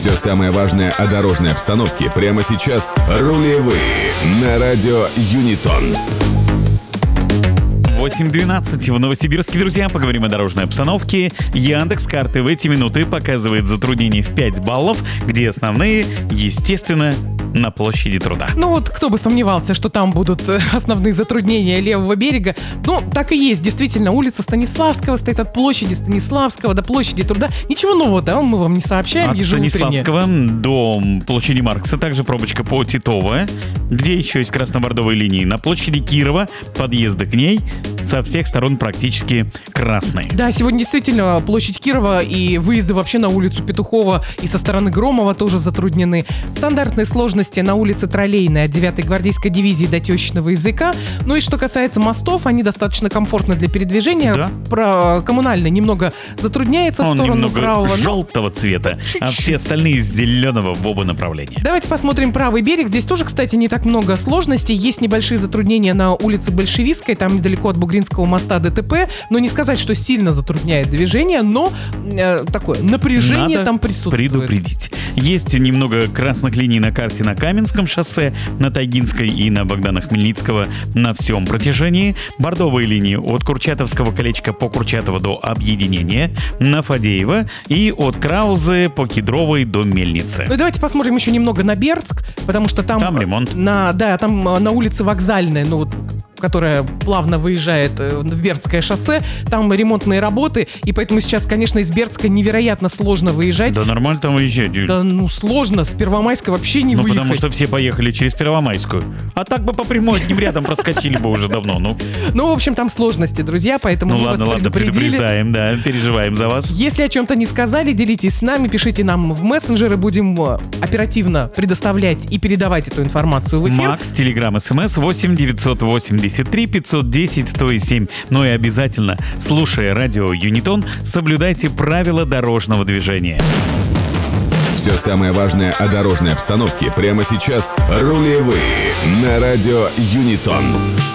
Все самое важное о дорожной обстановке прямо сейчас. Рулевые на радио Юнитон. 8:12 в Новосибирске, друзья. Поговорим о дорожной обстановке. Яндекс.Карты в эти минуты показывает затруднения в 5 баллов, где основные, естественно, на площади Труда. Ну вот, кто бы сомневался, что там будут основные затруднения левого берега. Ну, так и есть. Действительно, улица Станиславского стоит от площади Станиславского до площади Труда. Ничего нового, да, мы вам не сообщаем. От Станиславского до площади Маркса, также пробочка по Титово. Где еще есть красно-бордовые линии? На площади Кирова, подъезды к ней со всех сторон практически красные. Да, сегодня действительно площадь Кирова и выезды вообще на улицу Петухова и со стороны Громова тоже затруднены. Стандартные сложности на улице Троллейной от 9-й гвардейской дивизии до Тещиного языка. Ну и что касается мостов, они достаточно комфортны для передвижения. Да. Коммунальный немного затрудняется в сторону немного правого. желтого цвета, а все остальные зеленого в оба направления. Давайте посмотрим правый берег. Здесь тоже, кстати, не так много сложностей. Есть небольшие затруднения на улице Большевистской, там недалеко от Бугринского моста ДТП. Но не сказать, что сильно затрудняет движение, но такое напряжение Надо там присутствует. предупредить. Есть немного красных линий на карте на Каменском шоссе, на Тайгинской и на Богдана Хмельницкого на всем протяжении. Бордовые линии от Курчатовского колечка по Курчатово до Объединения, на Фадеева и от Краузы по Кедровой до Мельницы. Ну и давайте посмотрим еще немного на Бердск, потому что там ремонт. Там на улице Вокзальная, которая плавно выезжает в Бердское шоссе, там ремонтные работы, и поэтому сейчас, конечно, из Бердска невероятно сложно выезжать. Да нормально там выезжать. Да, сложно, с Первомайской вообще не выехать. Потому что все поехали через Первомайскую. А так бы по прямой одним рядом проскочили бы уже давно. Ну, в общем, там сложности, друзья, поэтому мы вас предупредили. Предупреждаем, да, переживаем за вас. Если о чем-то не сказали, делитесь с нами, пишите нам в мессенджеры, будем оперативно предоставлять и передавать эту информацию в эфир. Макс, Телеграм, СМС 8 983 510 107. Ну и обязательно, слушая радио Юнитон, соблюдайте правила дорожного движения. Все самое важное о дорожной обстановке прямо сейчас. Рулевые на радио Юнитон.